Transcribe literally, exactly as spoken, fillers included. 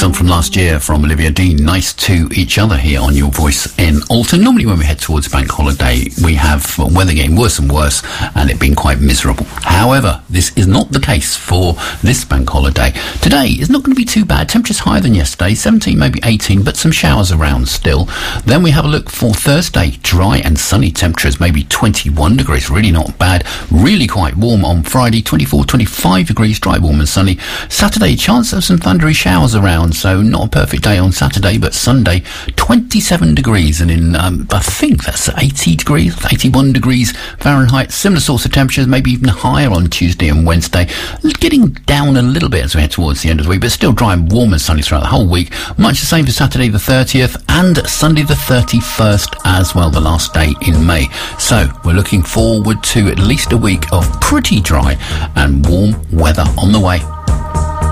song from last year from Olivia Dean, Nice to Each Other, here on Your Voice in Alton. Normally when we head towards bank holiday, we have weather getting worse and worse and it being quite miserable. However, this is not the case for this bank holiday. Today is not going to be too bad. Temperatures higher than yesterday, seventeen, maybe eighteen, but some showers around still. Then we have a look for Thursday, dry and sunny temperatures, maybe twenty-one degrees, really not bad. Really quite warm on Friday, twenty-four, twenty-five degrees, dry, warm and sunny. Saturday, chance of some thundery showers around, so not a perfect day on Saturday, but Sunday, twenty-seven degrees, and in, um, I think that's eighty degrees, eighty-one degrees Fahrenheit. Similar sorts of temperatures, maybe even higher on Tuesday and Wednesday. Getting down a little bit as we head towards the end of the week, but still dry and warm and sunny throughout the whole week. Much the same for Saturday the thirtieth and Sunday the thirty-first as well, the last day in May. So we're looking forward to at least a week of pretty dry and warm weather on the way.